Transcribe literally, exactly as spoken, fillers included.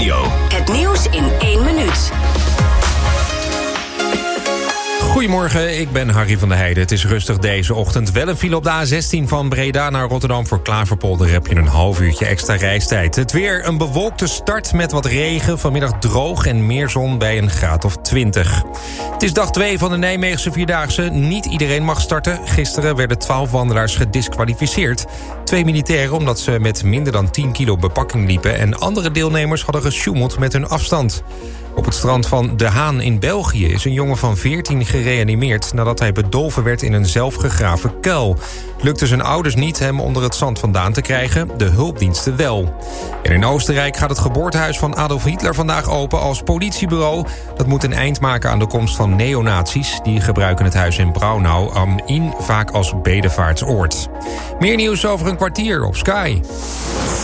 Radio. Het nieuws in één minuut. Goedemorgen, ik ben Harry van der Heijden. Het is rustig deze ochtend. Wel een file op de A zestien van Breda naar Rotterdam. Voor Klaverpolder heb je een half uurtje extra reistijd. Het weer een bewolkte start met wat regen. Vanmiddag droog en meer zon bij een graad of twintig. Het is dag twee van de Nijmeegse Vierdaagse. Niet iedereen mag starten. Gisteren werden twaalf wandelaars gediskwalificeerd. Twee militairen omdat ze met minder dan tien kilo bepakking liepen. En andere deelnemers hadden gesjoemeld met hun afstand. Op het strand van De Haan in België is een jongen van veertien gereanimeerd nadat hij bedolven werd in een zelfgegraven kuil. Het lukte zijn ouders niet hem onder het zand vandaan te krijgen, de hulpdiensten wel. En in Oostenrijk gaat het geboortehuis van Adolf Hitler vandaag open als politiebureau. Dat moet een eind maken aan de komst van neonazies. Die gebruiken het huis in Braunau am Inn vaak als bedevaartsoord. Meer nieuws over een kwartier op Sky.